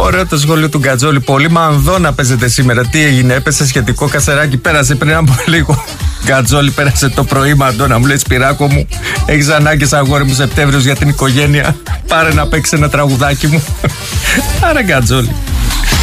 Ωραίο το σχόλιο του Γκατζόλη. Πολύ μανδώνα παίζεται σήμερα. Τι έγινε, έπεσε σχετικό κασεράκι, πέρασε πριν από λίγο. Γκατζόλη, πέρασε το πρωί, Μαντώνα. Μου λέει, Σπυράκο μου, έχεις ανάγκες αγόρι μου Σεπτέμβριος για την οικογένεια. Πάρε να παίξει ένα τραγουδάκι μου. Άρα Γκατζόλη.